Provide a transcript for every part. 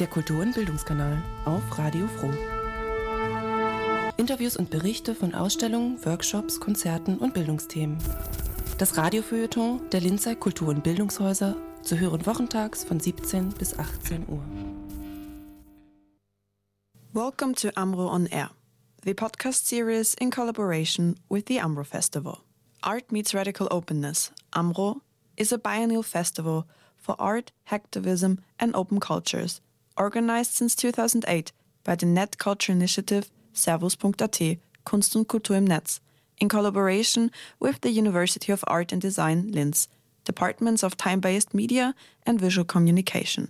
der Kultur- und Bildungskanal auf Radio Froh. Interviews und Berichte von Ausstellungen, Workshops, Konzerten und Bildungsthemen. Das Radiofeuilleton der Linzer Kultur- und Bildungshäuser, zu hören wochentags von 17 bis 18 Uhr. Welcome to AMRO On Air, the podcast series in collaboration with the AMRO Festival. Art Meets Radical Openness, AMRO, is a biennial festival for art, hacktivism and open cultures, organized since 2008 by the Net Culture Initiative Servus.at, Kunst und Kultur im Netz, in collaboration with the University of Art and Design Linz, departments of time-based media and visual communication.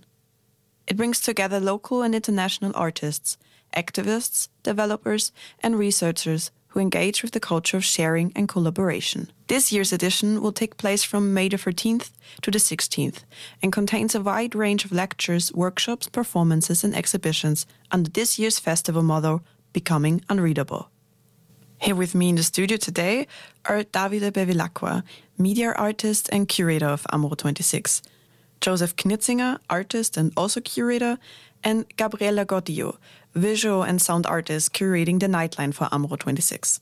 It brings together local and international artists, activists, developers and researchers who engage with the culture of sharing and collaboration. This year's edition will take place from May the 13th to the 16th and contains a wide range of lectures, workshops, performances and exhibitions under this year's festival motto, Becoming Unreadable. Here with me in the studio today are Davide Bevilacqua, media artist and curator of AMRO 26, Joseph Knitzinger, artist and also curator, and Gabriela Gordillo, visual and sound artist curating the nightline for AMRO 26.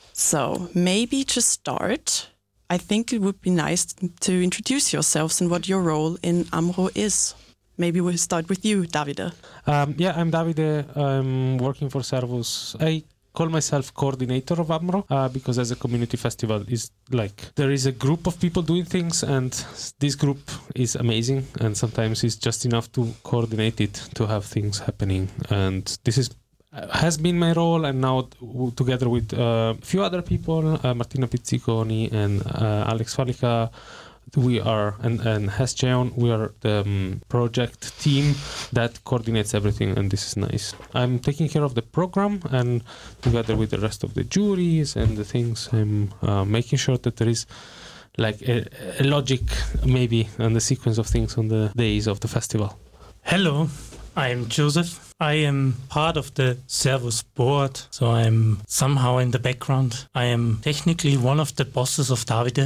So maybe to start, I think it would be nice to introduce yourselves and what your role in AMRO is. Maybe we'll start with you, Davide. I'm Davide. I'm working for Servus. I call myself coordinator of AMRO because as a community festival is like there is a group of people doing things and this group is amazing and sometimes it's just enough to coordinate it to have things happening, and this has been my role, and now together with a few other people, Martina Pizziconi and Alex Falica, we are, and Hes Cheon, we are the project team that coordinates everything, and this is nice. I'm taking care of the program, and together with the rest of the juries and the things, I'm making sure that there is like a logic maybe and the sequence of things on the days of the festival. Hello, I'm Joseph. I am part of the Servus board, so I'm somehow in the background. I am technically one of the bosses of Davide.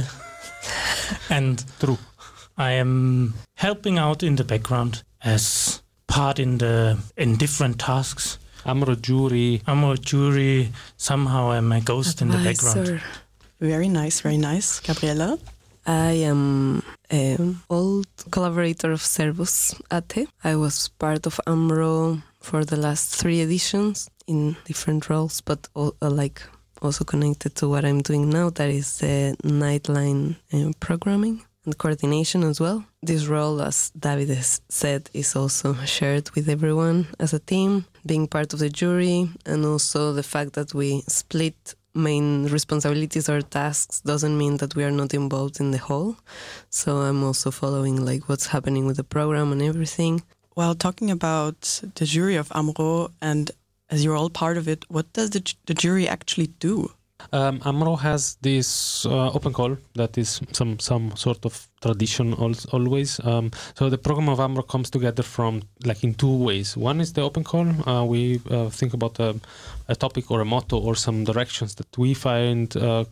And True. I am helping out in the background as part in different tasks. AMRO jury. Somehow I'm a ghost in the background. Sir. Very nice, very nice. Gabriela? I am an old collaborator of Servus.at. I was part of AMRO for the last 3 editions in different roles, but also connected to what I'm doing now, that is nightline programming and coordination as well. This role, as David said, is also shared with everyone as a team, being part of the jury, and also the fact that we split main responsibilities or tasks doesn't mean that we are not involved in the whole. So I'm also following what's happening with the program and everything. Well, talking about the jury of AMRO, and as you're all part of it, what does the jury actually do? AMRO has this open call that is some sort of tradition always. So the program of AMRO comes together from in 2 ways. One is the open call. We think about a topic or a motto or some directions that we find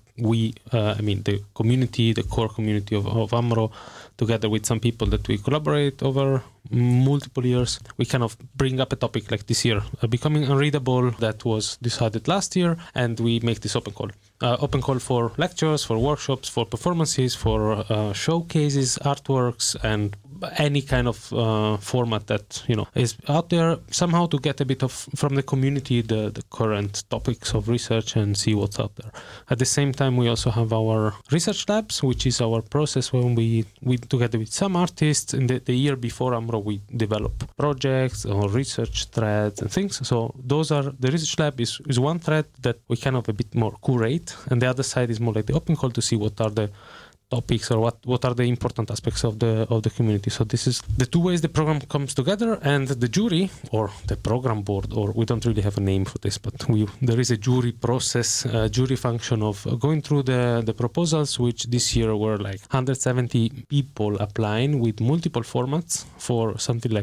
the community, the core community of AMRO, together with some people that we collaborate over multiple years. We kind of bring up a topic like this year, Becoming Unreadable, that was decided last year, and we make this open call. Open call for lectures, for workshops, for performances, for showcases, artworks, and any kind of format that is out there, somehow to get a bit of from the community the current topics of research and see what's out there. At the same time, we also have our research labs, which is our process when we together with some artists in the year before AMRO, we develop projects or research threads and things. So those are, the research lab is one thread that we kind of a bit more curate, and the other side is more like the open call to see what are the topics or what are the important aspects of the community. So this is the 2 ways the program comes together, and the jury or the program board, or we don't really have a name for this, but there is a jury process, jury function of going through the proposals, which this year were 170 people applying with multiple formats for something like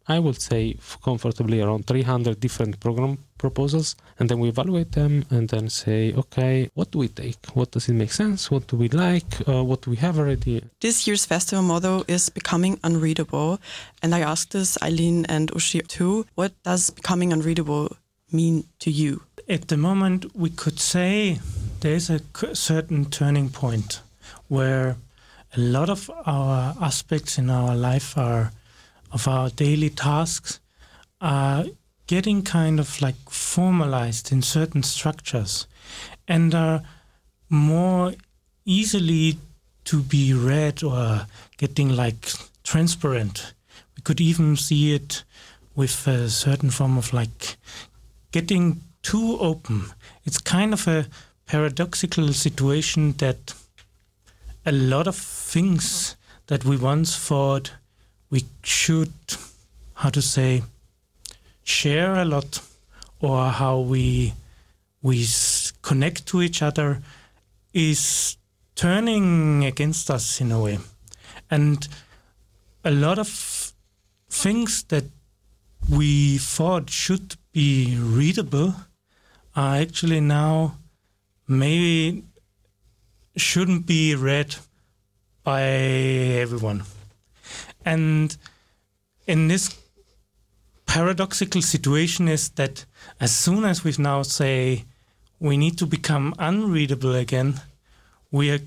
I would say comfortably around 300 different program proposals, and then we evaluate them and then say, okay, what do we take? What does it make sense? What do we like? What do we have already? This year's festival motto is becoming unreadable, and I asked this Eileen and Uschi too. What does becoming unreadable mean to you? At the moment, we could say there's a certain turning point where a lot of our aspects in our life of our daily tasks are getting kind of like formalized in certain structures and are more easily to be read or getting like transparent. We could even see it with a certain form of like getting too open. It's kind of a paradoxical situation that a lot of things that we once thought we should, share a lot, or how we connect to each other, is turning against us in a way. And a lot of things that we thought should be readable are actually now maybe shouldn't be read by everyone. And in this paradoxical situation is that as soon as we now say we need to become unreadable again, we are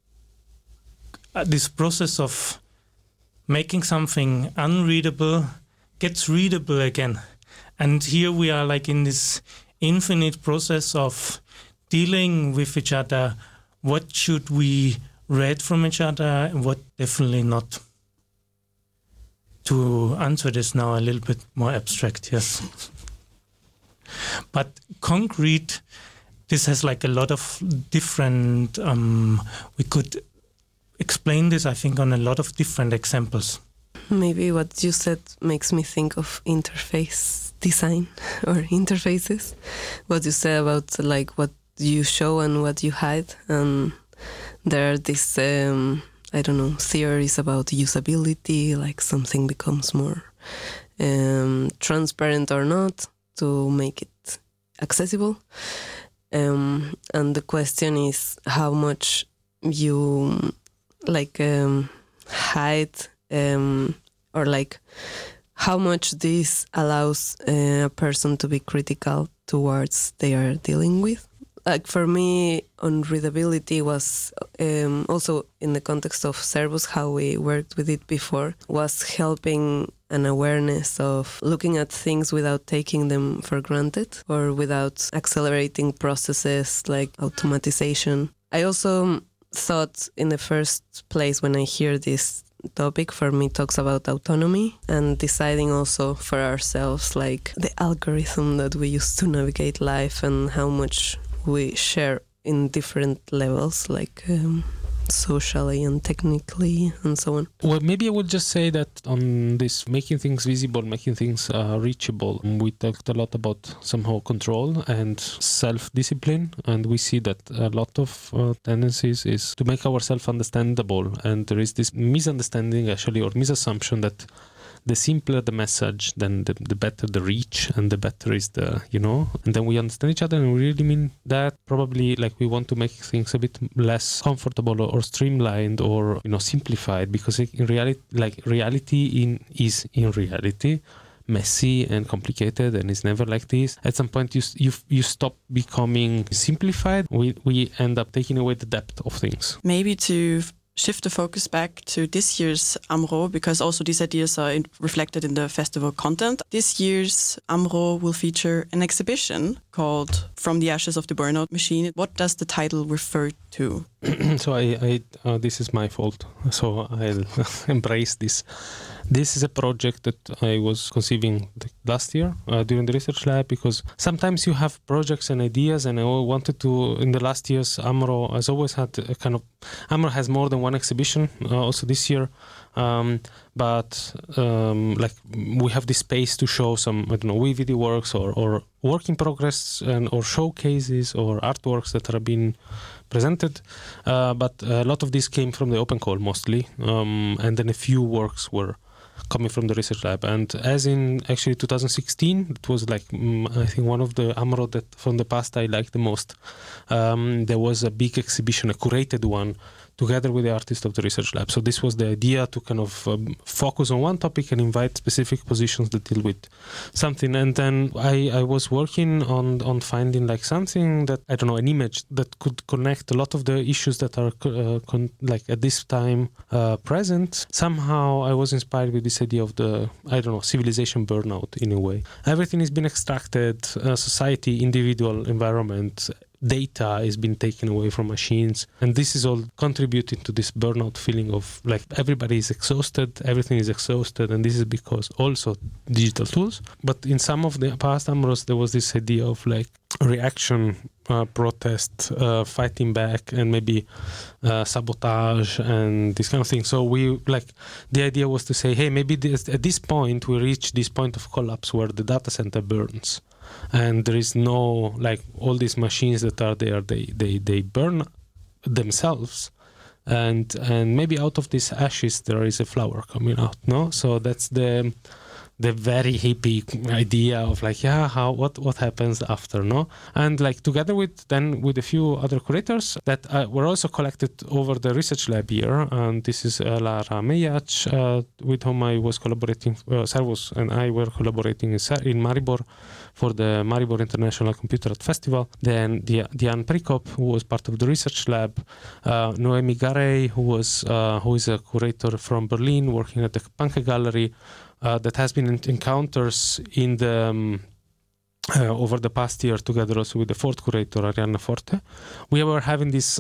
this process of making something unreadable gets readable again. And here we are like in this infinite process of dealing with each other. What should we read from each other and what definitely not? To answer this now a little bit more abstract, yes. But concrete, this has like a lot of different, we could explain this, I think, on a lot of different examples. Maybe what you said makes me think of interface design or interfaces. What you said about like what you show and what you hide. And there are these, theories about usability, like something becomes more transparent or not to make it accessible. And the question is how much you hide or like how much this allows a person to be critical towards they are dealing with. Like for me, unreadability was also in the context of Servus, how we worked with it before, was helping an awareness of looking at things without taking them for granted or without accelerating processes like automatization. I also thought in the first place when I hear this topic, for me talks about autonomy and deciding also for ourselves like the algorithm that we use to navigate life and how much we share in different levels, like socially and technically and so on. Well, maybe I would just say that on this making things visible, making things reachable, we talked a lot about somehow control and self-discipline, and we see that a lot of tendencies is to make ourselves understandable, and there is this misunderstanding actually, or misassumption that the simpler the message, then the better the reach and the better is the, and then we understand each other and we really mean that. Probably like we want to make things a bit less comfortable or streamlined or, simplified, because in reality, is in reality messy and complicated and it's never like this. At some point you stop becoming simplified. We end up taking away the depth of things. Maybe to shift the focus back to this year's AMRO, because also these ideas are reflected in the festival content. This year's AMRO will feature an exhibition called From the Ashes of the Burnout Machine. What does the title refer to? So I this is my fault. So I'll embrace this. This is a project that I was conceiving last year during the research lab, because sometimes you have projects and ideas, and I wanted to, in the last years, AMRO has always had a kind of, AMRO has more than one exhibition, also this year, but we have this space to show some, video works or work in progress or showcases or artworks that are being presented, but a lot of this came from the open call mostly, and then a few works were coming from the research lab. And as in actually 2016, it was like, I think one of the AMRO that from the past I liked the most. There was a big exhibition, a curated one, together with the artists of the research lab. So this was the idea to kind of focus on one topic and invite specific positions that deal with something. And then I was working on finding like something that, I don't know, an image that could connect a lot of the issues that are like at this time present. Somehow I was inspired with this idea of the, I don't know, civilization burnout in a way. Everything has been extracted, society, individual, environment, data is being taken away from machines, and this is all contributing to this burnout feeling of like everybody is exhausted, everything is exhausted, and this is because also digital tools. But in some of the past AMROs there was this idea of like reaction, protest, fighting back, and maybe sabotage and this kind of thing. So we like, the idea was to say, hey, maybe at this point we reach this point of collapse where the data center burns. And there is no, like, all these machines that are there, they burn themselves, and maybe out of these ashes there is a flower coming out, no? So that's the very hippie idea of like, yeah, what happens after, no? And like together with a few other curators that were also collected over the research lab year, and this is Lara Mejac, with whom I was collaborating, Servus and I were collaborating in Maribor for the Maribor International Computer Art Festival. Then Diane Prikop, who was part of the research lab, Noemi Garay, who is a curator from Berlin working at the Panke Gallery, that has been in encounters in the over the past year together also with the fourth curator, Arianna Forte. We were having this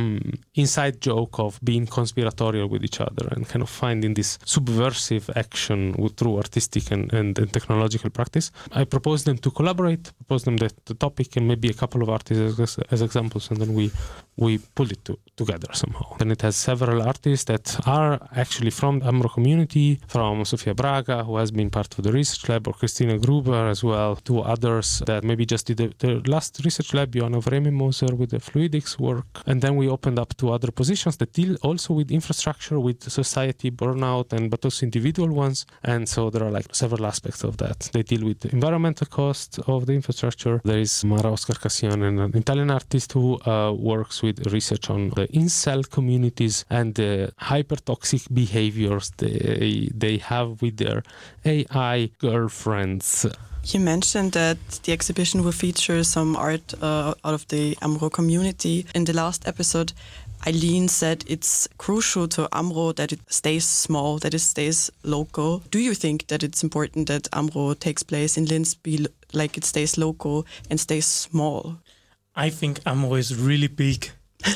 inside joke of being conspiratorial with each other and kind of finding this subversive action through artistic and technological practice. I proposed them to collaborate, proposed them the topic and maybe a couple of artists as examples, and then we pulled it together somehow. And it has several artists that are actually from the AMRO community, from Sofia Braga, who has been part of the research lab, or Christina Gruber as well, two others that maybe just did the last research lab, Joanna Vreemenmoser with the fluidics work. And then we opened up to other positions that deal also with infrastructure, with society, burnout, but also individual ones. And so there are like several aspects of that. They deal with the environmental cost of the infrastructure. There is Mara Oscar-Cassian, an Italian artist who works with research on the incel communities and the hyper-toxic behaviors they have with their AI girlfriends. You mentioned that the exhibition will feature some art out of the AMRO community. In the last episode, Eileen said it's crucial to AMRO that it stays small, that it stays local. Do you think that it's important that AMRO takes place in Linz, like it stays local and stays small? I think AMRO is really big.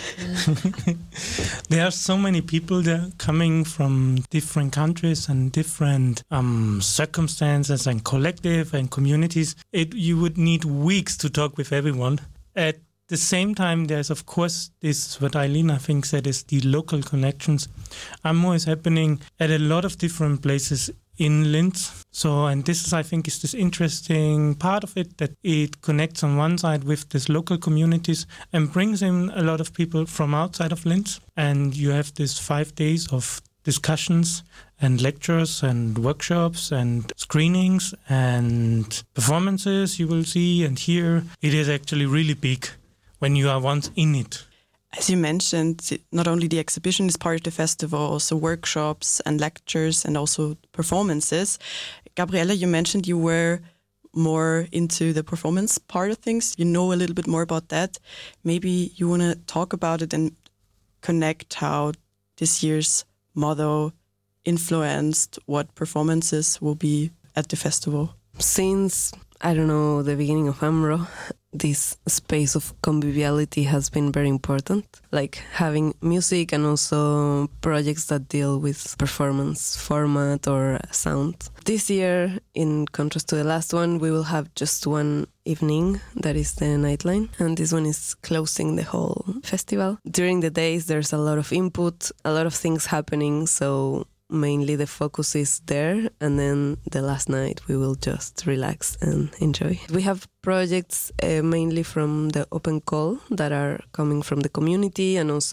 There are so many people there coming from different countries and different circumstances and collective and communities. You would need weeks to talk with everyone. At the same time, there's of course this, what Eileen I think said, is the local connections. AMRO is happening at a lot of different places in Linz. So, and this is, I think, is this interesting part of it, that it connects on one side with these local communities and brings in a lot of people from outside of Linz. And you have this 5 days of discussions and lectures and workshops and screenings and performances you will see and hear. It is actually really big when you are once in it. As you mentioned, not only the exhibition is part of the festival, also workshops and lectures and also performances. Gabriella, you mentioned you were more into the performance part of things. You know a little bit more about that. Maybe you want to talk about it and connect how this year's motto influenced what performances will be at the festival. Since, I don't know, the beginning of AMRO, this space of conviviality has been very important, like having music and also projects that deal with performance format or sound. This year, in contrast to the last one, we will have just one evening, that is the Nightline, and this one is closing the whole festival. During the days, there's a lot of input, a lot of things happening, so mainly the focus is there, and then the last night we will just relax and enjoy. We have projects mainly from the open call that are coming from the community and also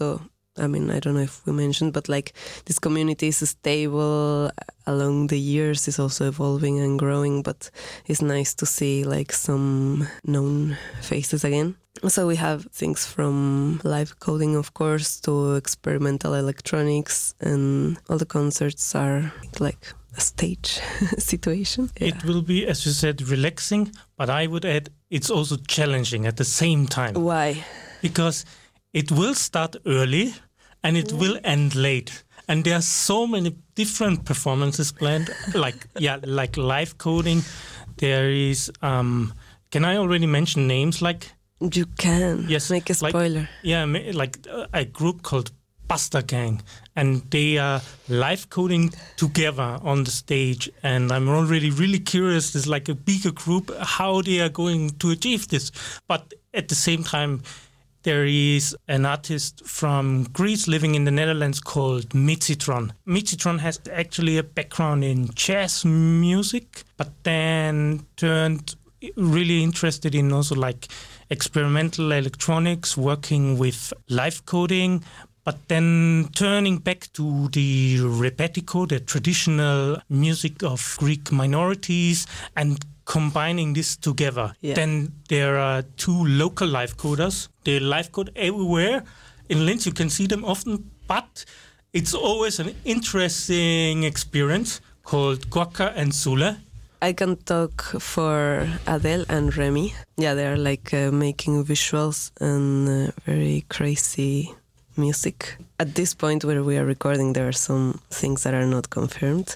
I mean, I don't know if we mentioned, but like this community is stable along the years, is also evolving and growing, but it's nice to see like some known faces again. So we have things from live coding, of course, to experimental electronics, and all the concerts are like a stage situation. It will be, as you said, relaxing, but I would add it's also challenging at the same time. Why? Because it will start early and it will end late. And there are so many different performances planned, like live coding. There is, can I already mention names? Like you can. Yes, make a spoiler. Like a group called Pasta Gang, and they are live coding together on the stage. And I'm already really curious. There's like a bigger group, how they are going to achieve this. But at the same time, there is an artist from Greece living in the Netherlands called Mitsitron. Mitsitron has actually a background in jazz music, but then turned really interested in also like experimental electronics, working with live coding, but then turning back to the repetiko, the traditional music of Greek minorities, and combining this together. Yeah. Then there are two local live coders. They live code everywhere. In Linz, you can see them often, but it's always an interesting experience called Gorka and Sule. I can talk for Adele and Remy. Yeah, they're like making visuals and very crazy music. At this point where we are recording, there are some things that are not confirmed.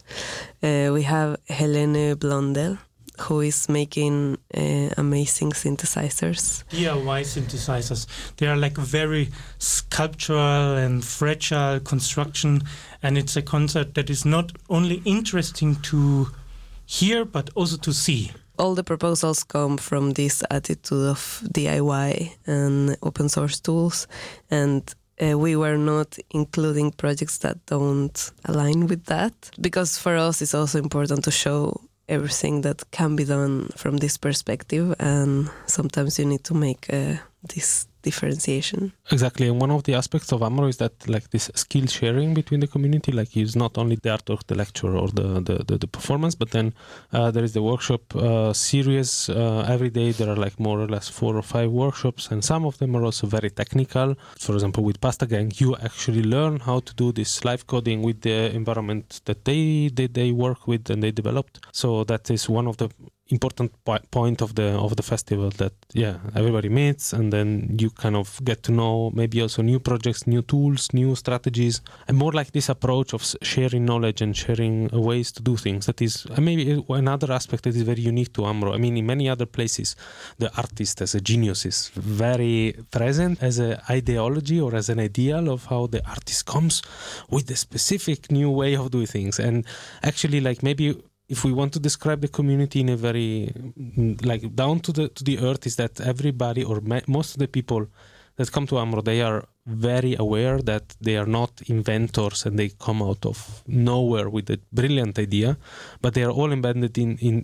We have Helene Blondel, who is making amazing synthesizers. DIY synthesizers. They are like very sculptural and fragile construction, and it's a concept that is not only interesting to hear, but also to see. All the proposals come from this attitude of DIY and open source tools, and we were not including projects that don't align with that, because for us it's also important to show everything that can be done from this perspective, and sometimes you need to make this differentiation. Exactly, and one of the aspects of AMRO is that like this skill sharing between the community, like it's not only the art or the lecture or the performance, but then there is the workshop series. Every day there are like more or less 4 or 5 workshops, and some of them are also very technical. For example, with Pasta Gang, you actually learn how to do this live coding with the environment that they work with and they developed. So that is one of the important point of the festival, that everybody meets, and then you kind of get to know maybe also new projects, new tools, new strategies, and more like this approach of sharing knowledge and sharing ways to do things. That is maybe another aspect that is very unique to AMRO. I mean, in many other places, the artist as a genius is very present as an ideology or as an ideal of how the artist comes with a specific new way of doing things. And actually, like maybe if we want to describe the community in a very like down to the earth, is that everybody or most of the people that come to AMRO, they are very aware that they are not inventors and they come out of nowhere with a brilliant idea, but they are all embedded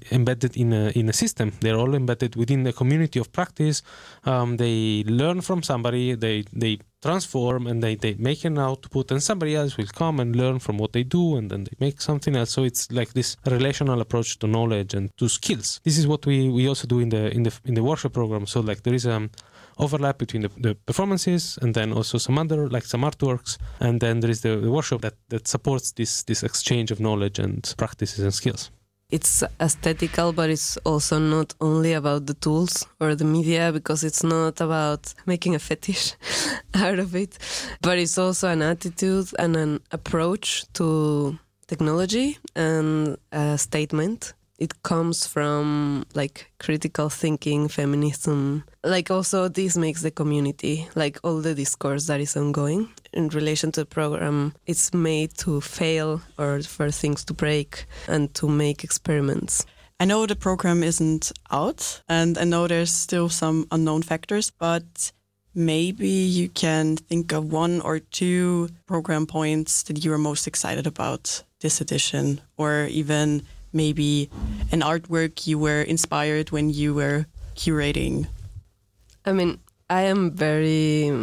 in a system. They are all embedded within the community of practice. They learn from somebody, they transform, and they make an output, and somebody else will come and learn from what they do, and then they make something else. So it's like this relational approach to knowledge and to skills. This is what we also do in the workshop program. So like there is overlap between the performances and then also some other, like some artworks, and then there is the workshop that supports this exchange of knowledge and practices and skills. It's aesthetical, but it's also not only about the tools or the media, because it's not about making a fetish out of it, but it's also an attitude and an approach to technology and a statement. It comes from like critical thinking, feminism. Like also this makes the community, like all the discourse that is ongoing in relation to the program, it's made to fail or for things to break and to make experiments. I know the program isn't out, and I know there's still some unknown factors, but maybe you can think of 1 or 2 program points that you are most excited about this edition, or even maybe an artwork you were inspired when you were curating. I mean, I am very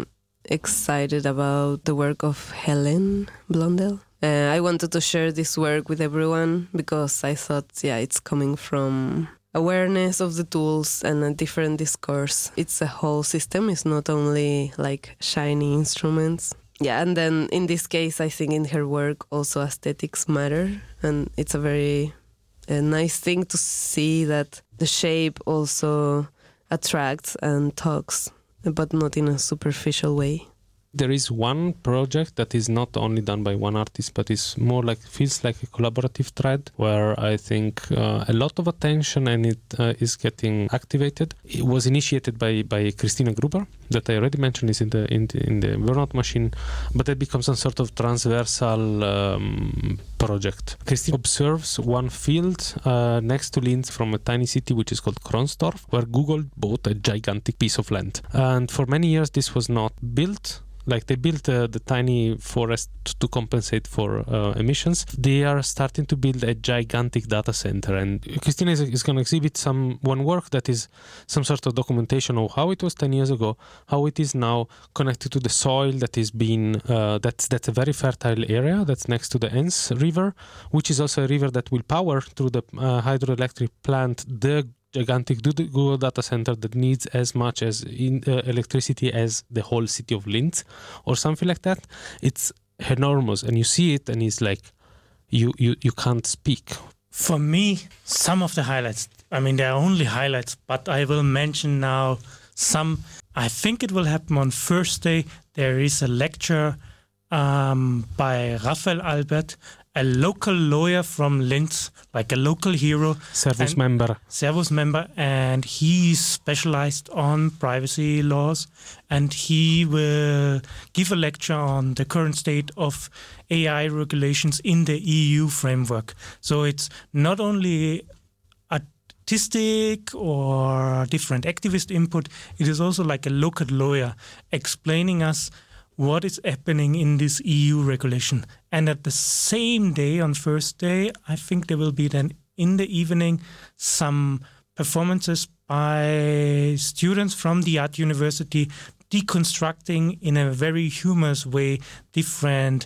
excited about the work of Helen Blondel. I wanted to share this work with everyone because I thought, it's coming from awareness of the tools and a different discourse. It's a whole system. It's not only like shiny instruments. Yeah, and then in this case, I think in her work also aesthetics matter. And it's a very nice thing to see that the shape also attracts and talks, but not in a superficial way. There is one project that is not only done by one artist, but is more like, feels like a collaborative thread where I think a lot of attention and it is getting activated. It was initiated by Christina Gruber, that I already mentioned is in the Burnout Machine, but it becomes some sort of transversal project. Christina observes one field next to Linz from a tiny city which is called Kronsdorf, where Google bought a gigantic piece of land. And for many years this was not built. Like they built the tiny forest to compensate for emissions. They are starting to build a gigantic data center, and Christina is going to exhibit one work that is some sort of documentation of how it was 10 years ago, how it is now connected to the soil that is being that's a very fertile area that's next to the Enns River, which is also a river that will power through the hydroelectric plant the gigantic Google data center that needs as much as electricity as the whole city of Linz or something like that. It's enormous, and you see it and it's like you can't speak. For me, some of the highlights, I mean, there are only highlights, but I will mention now some. I think it will happen on Thursday. There is a lecture by Raphael Albert, a local lawyer from Linz, like a local hero. Servus member, and he's specialized on privacy laws, and he will give a lecture on the current state of AI regulations in the EU framework. So it's not only artistic or different activist input, it is also like a local lawyer explaining us what is happening in this EU regulation. And at the same day, on Thursday, I think there will be then in the evening some performances by students from the Art University deconstructing in a very humorous way different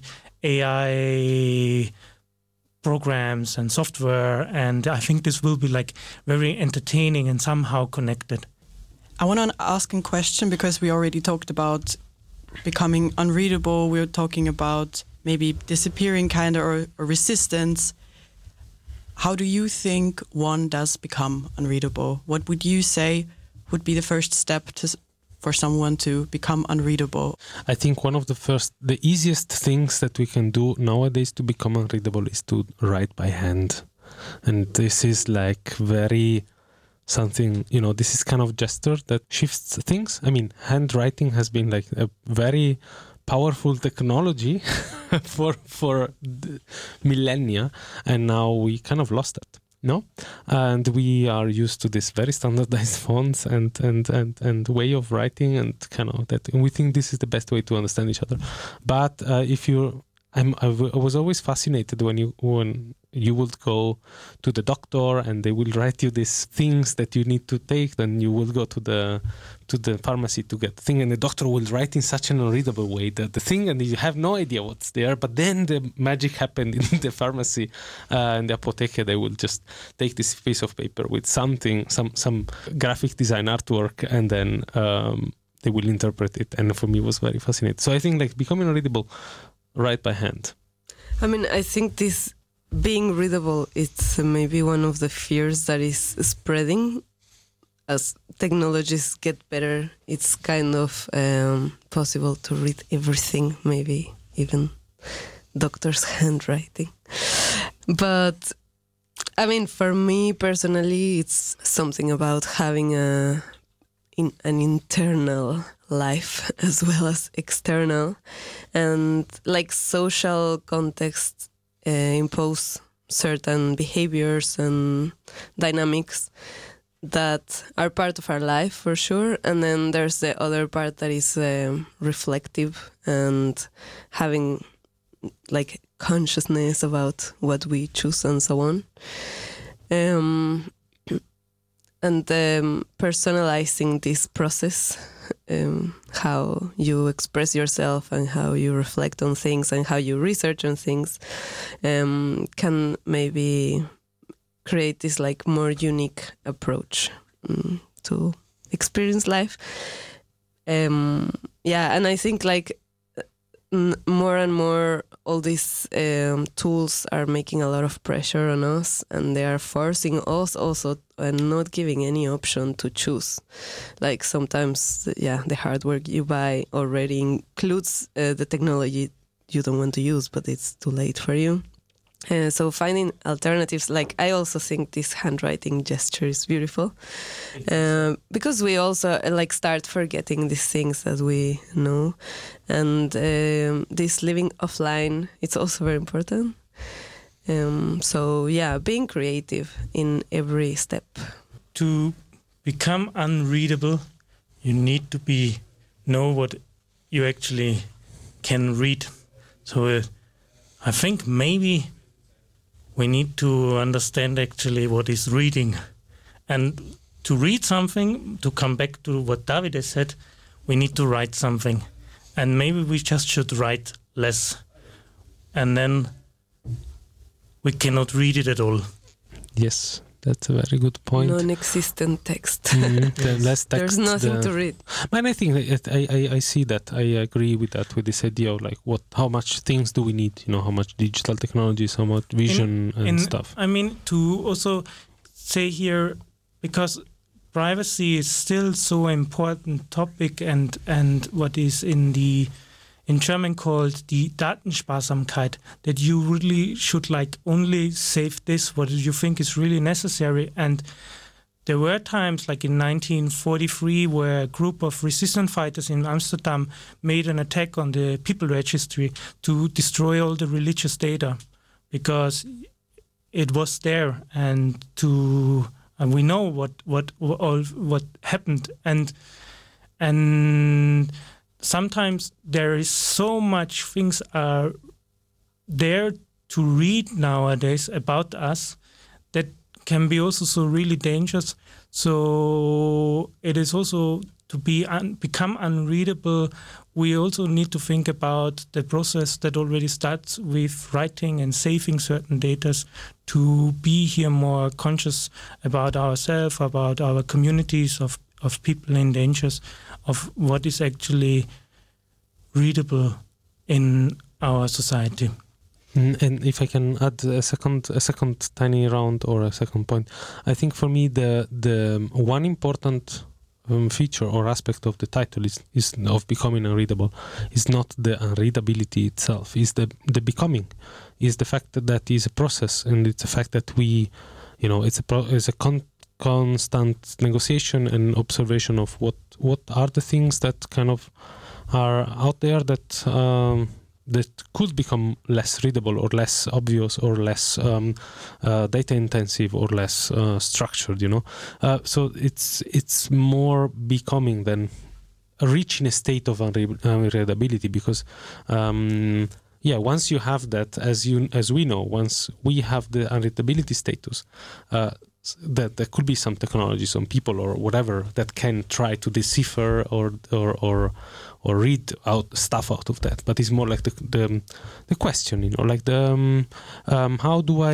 AI programs and software. And I think this will be like very entertaining and somehow connected. I want to ask a question because we already talked about becoming unreadable. We're talking about maybe disappearing kind of or resistance. How do you think one does become unreadable? What would you say would be the first step for someone to become unreadable? I think one of the easiest things that we can do nowadays to become unreadable is to write by hand. And this is like very something, this is kind of gesture that shifts things. I mean, handwriting has been like a very powerful technology for millennia, and now we kind of lost it, no? And we are used to this very standardized fonts and way of writing and kind of that, and we think this is the best way to understand each other. But I was always fascinated when you would go to the doctor and they will write you these things that you need to take. Then you will go to the pharmacy to get the thing, and the doctor will write in such an unreadable way the thing, and you have no idea what's there. But then the magic happened in the pharmacy, in the apotheke. They will just take this piece of paper with some graphic design artwork, and then they will interpret it. And for me, it was very fascinating. So I think like becoming unreadable, write by hand. I mean, I think this being readable, it's maybe one of the fears that is spreading. As technologies get better, it's kind of possible to read everything, maybe even doctors' handwriting. But, I mean, for me personally, it's something about having an internal life as well as external, and like social context impose certain behaviors and dynamics that are part of our life for sure, and then there's the other part that is reflective and having like consciousness about what we choose and so on, and personalizing this process how you express yourself and how you reflect on things and how you research on things can maybe create this like more unique approach to experience life. And I think like more and more all these tools are making a lot of pressure on us, and they are forcing us also and not giving any option to choose. Like sometimes, the hardware you buy already includes the technology you don't want to use, but it's too late for you. So finding alternatives, like I also think this handwriting gesture is beautiful because we also like start forgetting these things that we know, and this living offline, it's also very important. So being creative in every step. To become unreadable, you need to know what you actually can read. So I think maybe we need to understand actually what is reading. And to read something, to come back to what Davide said, we need to write something. And maybe we just should write less. And then we cannot read it at all. Yes, that's a very good point. Non-existent text. The less text. There's nothing to read. And I think I see that. I agree with that, with this idea of like how much things do we need? How much digital technologies, how much vision and stuff. I mean, to also say here, because privacy is still so important topic, and what is in German called die Datensparsamkeit, that you really should like only save this what you think is really necessary. And there were times like in 1943 where a group of resistance fighters in Amsterdam made an attack on the people registry to destroy all the religious data because it was there, and we know what happened, and sometimes there is so much things are there to read nowadays about us that can be also so really dangerous. So it is also to become unreadable. We also need to think about the process that already starts with writing and saving certain data to be here more conscious about ourselves, about our communities of people in dangers, of what is actually readable in our society. And if I can add a second tiny round or a second point, I think for me the one important feature or aspect of the title is of becoming unreadable is not the unreadability itself, is the becoming, is the fact that is a process, and it's the fact that we, it's a constant negotiation and observation of what are the things that kind of are out there that could become less readable or less obvious or less data intensive or less structured. So it's more becoming than reaching a state of unreadability, because once you have that, as we know, once we have the unreadability status, that there could be some technology, some people or whatever that can try to decipher or read out stuff out of that. But it's more like the question, like how do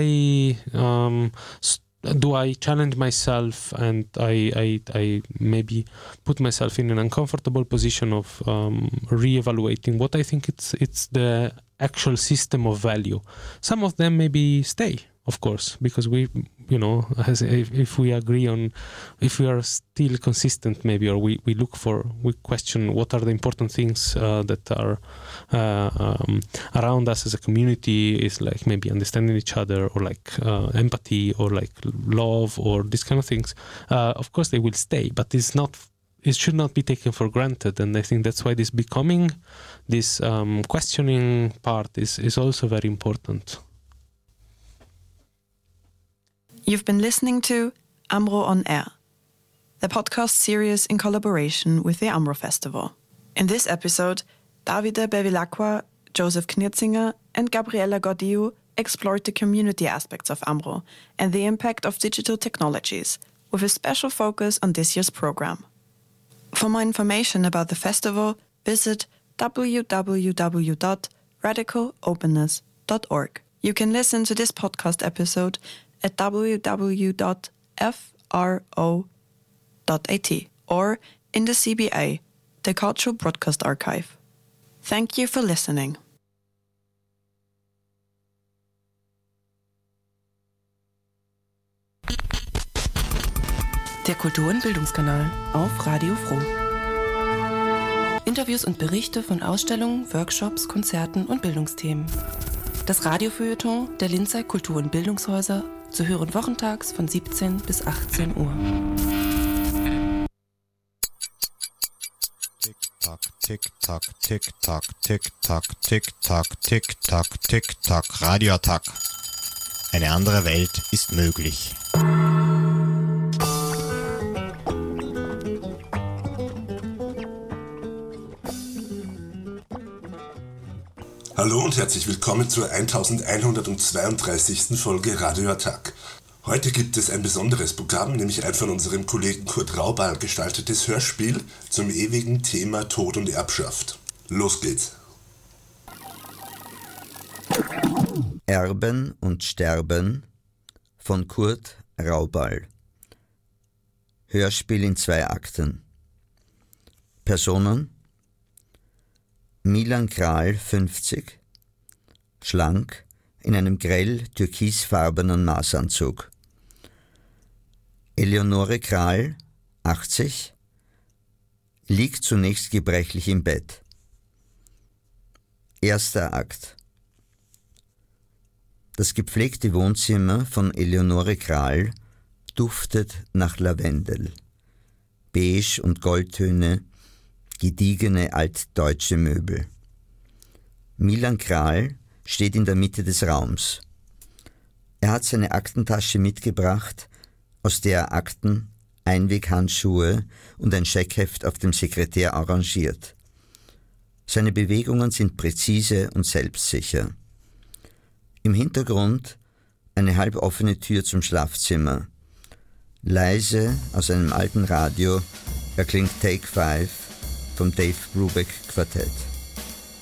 I challenge myself, and I maybe put myself in an uncomfortable position of re-evaluating what I think it's the actual system of value. Some of them maybe stay, of course, because we, if we agree on, if we are still consistent maybe, or we question what are the important things that are around us as a community, is like maybe understanding each other, or like empathy, or like love, or these kind of things. Of course they will stay, but it should not be taken for granted. And I think that's why this becoming, this questioning part is also very important. You've been listening to AMRO on Air, the podcast series in collaboration with the AMRO Festival. In this episode, Davide Bevilacqua, Joseph Knirzinger, and Gabriela Gordiu explored the community aspects of AMRO and the impact of digital technologies, with a special focus on this year's program. For more information about the festival, visit www.radicalopenness.org. You can listen to this podcast episode at www.fro.at or in the CBA, the Cultural Broadcast Archive. Thank you for listening. Der Kultur- und Bildungskanal auf Radio Froh. Interviews und Berichte von Ausstellungen, Workshops, Konzerten und Bildungsthemen. Das Radiofeuilleton der Linzer Kultur- und Bildungshäuser zu hören wochentags von 17 bis 18 Uhr. Tick-Tack, Tick-Tack, Tick-Tack, Tick-Tack, Tick-Tack, Tick-Tack, Tick-Tack, Radioattack. Eine andere Welt ist möglich. Hallo und herzlich willkommen zur 1132. Folge Radioattack. Heute gibt es ein besonderes Programm, nämlich ein von unserem Kollegen Kurt Raubal gestaltetes Hörspiel zum ewigen Thema Tod und Erbschaft. Los geht's! Erben und Sterben von Kurt Raubal. Hörspiel in 2 Akten. Personen: Milan Kral, 50, schlank, in einem grell türkisfarbenen Maßanzug. Eleonore Kral, 80, liegt zunächst gebrechlich im Bett. Erster Akt. Das gepflegte Wohnzimmer von Eleonore Kral duftet nach Lavendel. Beige und Goldtöne, gediegene altdeutsche Möbel. Milan Kral steht in der Mitte des Raums. Er hat seine Aktentasche mitgebracht, aus der er Akten, Einweghandschuhe und ein Scheckheft auf dem Sekretär arrangiert. Seine Bewegungen sind präzise und selbstsicher. Im Hintergrund eine halboffene Tür zum Schlafzimmer. Leise aus einem alten Radio erklingt Take 5 vom Dave Brubeck Quartett.